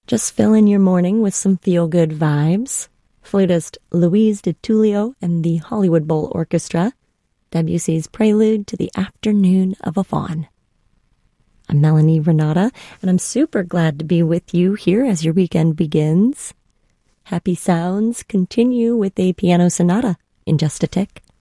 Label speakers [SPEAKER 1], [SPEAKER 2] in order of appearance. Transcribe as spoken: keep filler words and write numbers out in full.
[SPEAKER 1] Just fill in your morning with some feel-good vibes. Flutist Louise de Tullio and the Hollywood Bowl Orchestra, Debussy's Prelude to the Afternoon of a Faun. I'm Melanie Renata, and I'm super glad to be with you here as your weekend begins. Happy sounds continue with a piano sonata in just a tick.